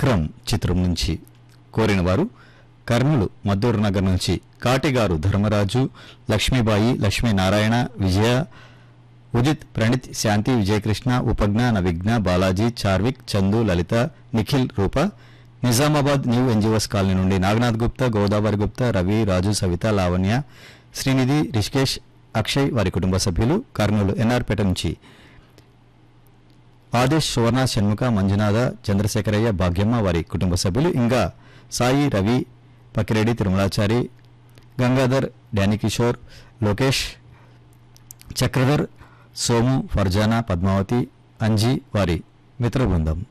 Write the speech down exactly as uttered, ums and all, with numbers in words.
విక్రమ్ చిత్రం నుంచి కోరిన వారు కర్నూలు మద్దూరు నగర్ నుంచి కాటిగారు ధర్మరాజు, లక్ష్మీబాయి, లక్ష్మీనారాయణ, విజయ, ఉదిత్, ప్రణీత్, శాంతి, విజయకృష్ణ, ఉపజ్ఞ, నవిఘ్న, బాలాజీ, చార్విక్, చందు, లలిత, నిఖిల్, రూప. నిజామాబాద్ న్యూ ఎన్జిఓస్ కాలనీ నుండి నాగనాథ్ గుప్తా, గోదావరి గుప్తా, రవి, రాజు, సవిత, లావణ్య, శ్రీనిధి, రిషికేష్, అక్షయ్ వారి కుటుంబ సభ్యులు. కర్నూలు ఎన్ఆర్పేట నుంచి ఆదేశ్, సువర్ణ, షణ్ముఖ, మంజునాథ, చంద్రశేఖరయ్య, భాగ్యమ్మ వారి కుటుంబ సభ్యులు. ఇంకా సాయి, రవి, పకిరెడ్డి, తిరుమలాచారి, గంగాధర్, డానీ కిషోర్, లోకేష్, చక్రధర్, సోము, ఫర్జానా, పద్మావతి, అంజీ వారి మిత్ర బృందం.